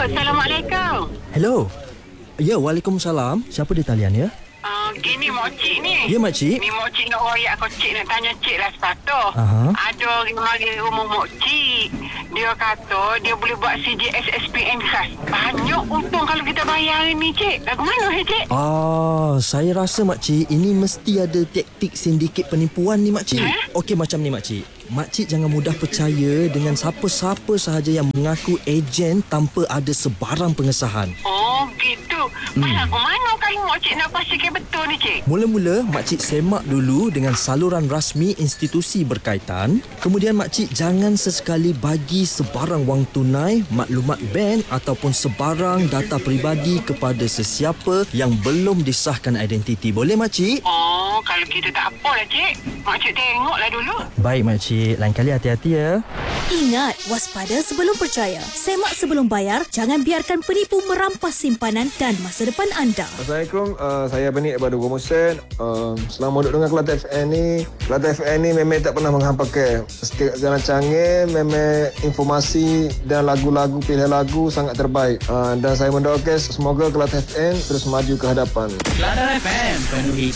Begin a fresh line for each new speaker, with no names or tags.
Assalamualaikum.
Hello. Ya, Waalaikumsalam. Siapa di talian ya?
Gini makcik ni.
Ya, makcik.
Ni makcik nak royak aku cik nak tanya cik lah sepatah.
Aha.
Ada orang mari rumah makcik. Dia kata dia boleh buat CJS SPN khas. Banyak untung kalau kita bayar ni cik. Lagu mana cik?
Saya rasa makcik ini mesti ada taktik sindiket penipuan ni makcik. Okey, macam ni makcik. Makcik jangan mudah percaya dengan siapa-siapa sahaja yang mengaku ejen tanpa ada sebarang pengesahan.
Oh gitu. Lagu mana kalau makcik nak pastikan betul ni cik?
Mula-mula, makcik semak dulu dengan saluran rasmi institusi berkaitan. Kemudian makcik jangan sesekali bagi sebarang wang tunai, maklumat bank ataupun sebarang data peribadi kepada sesiapa yang belum disahkan identiti. Boleh makcik?
Oh, kalau gitu tak apalah cik. Makcik tengoklah dulu.
Baik makcik, lain kali hati-hati ya.
Ingat, waspada sebelum percaya. Semak sebelum bayar. Jangan biarkan penipu merampas simpanan dan masa depan anda.
Assalamualaikum, saya Benik daripada Gomosen. Selama duduk dengan Kelate FM ni, Kelate FM ni memang tak pernah menghampakan. Setiap jalan canggih, memang informasi dan lagu-lagu, pilihan lagu sangat terbaik. Dan saya mendoakan semoga Kelate FM terus maju ke hadapan.
Kelate FM penuhi